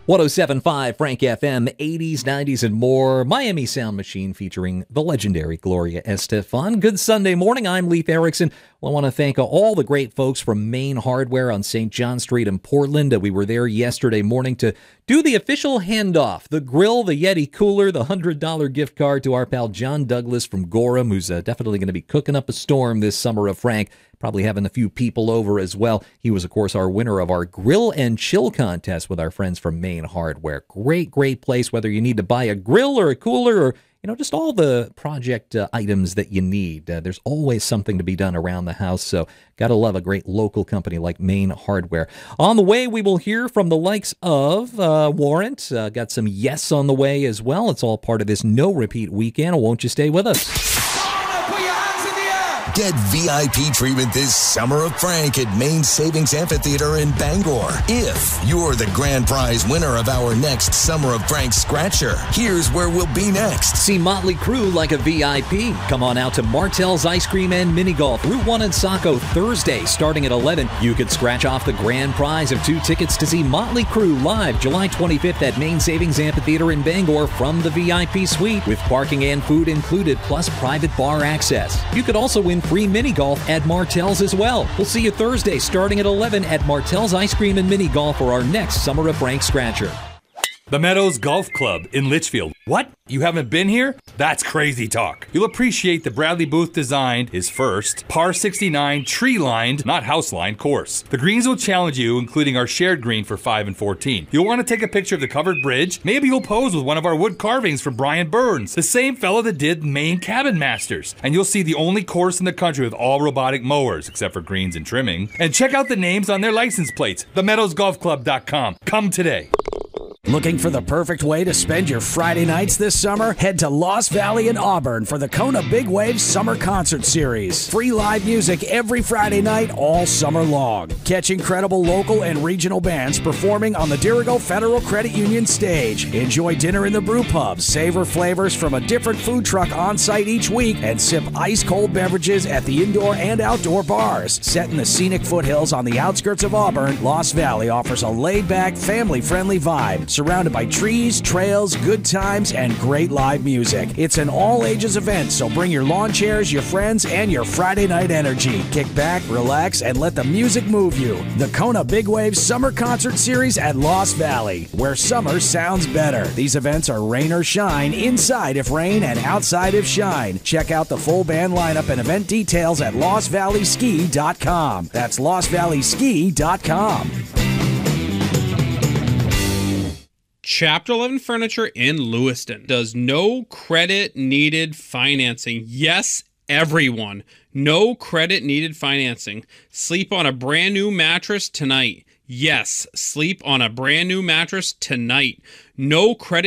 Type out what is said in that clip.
107.5 Frank FM, 80s, 90s, and more. Miami Sound Machine featuring the legendary Gloria Estefan. Good Sunday morning. I'm Leif Erickson. Well, I want to thank all the great folks from Main Hardware on St. John Street in Portland. We were there yesterday morning to do the official handoff. The grill, the Yeti cooler, the $100 gift card to our pal John Douglas from Gorham, who's definitely going to be cooking up a storm this summer of Frank. Probably having a few people over as well. He was, of course, our winner of our grill and chill contest with our friends from Main Hardware. Great, great place, whether you need to buy a grill or a cooler or, just all the project items that you need. There's always something to be done around the house, so gotta love a great local company like Main Hardware. On the way, we will hear from the likes of Warrant. Got some Yes on the way as well. It's all part of this no-repeat weekend. Won't you stay with us? Get VIP treatment this summer of Frank at Main Savings Amphitheater in Bangor. If you're the grand prize winner of our next Summer of Frank Scratcher, here's where we'll be next. See Motley Crue like a VIP. Come on out to Martell's Ice Cream and Mini Golf, Route 1 in Saco, Thursday, starting at 11. You could scratch off the grand prize of 2 tickets to see Motley Crue live July 25th at Main Savings Amphitheater in Bangor from the VIP suite, with parking and food included, plus private bar access. You could also win free mini golf at Martell's as well. We'll see you Thursday starting at 11 at Martell's Ice Cream and Mini Golf for our next Summer of Frank Scratcher. The Meadows Golf Club in Litchfield. What? You haven't been here? That's crazy talk. You'll appreciate the Bradley Booth designed his first par 69 tree-lined, not house-lined course. The greens will challenge you, including our shared green for 5 and 14. You'll want to take a picture of the covered bridge. Maybe you'll pose with one of our wood carvings from Brian Burns, the same fellow that did Maine Cabin Masters. And you'll see the only course in the country with all robotic mowers, except for greens and trimming. And check out the names on their license plates. TheMeadowsGolfClub.com. Come today. Looking for the perfect way to spend your Friday nights this summer? Head to Lost Valley in Auburn for the Kona Big Waves Summer Concert Series. Free live music every Friday night all summer long. Catch incredible local and regional bands performing on the Dirigo Federal Credit Union stage. Enjoy dinner in the brew pub, savor flavors from a different food truck on site each week, and sip ice-cold beverages at the indoor and outdoor bars. Set in the scenic foothills on the outskirts of Auburn, Lost Valley offers a laid-back, family-friendly vibe, surrounded by trees, trails, good times, and great live music. It's an all-ages event, so bring your lawn chairs, your friends, and your Friday night energy. Kick back, relax, and let the music move you. The Kona Big Waves Summer Concert Series at Lost Valley, where summer sounds better. These events are rain or shine, inside if rain and outside if shine. Check out the full band lineup and event details at LostValleySki.com. That's LostValleySki.com. Chapter 11 Furniture in Lewiston does no credit needed financing. Yes, everyone. No credit needed financing. Sleep on a brand new mattress tonight. Yes, sleep on a brand new mattress tonight. No credit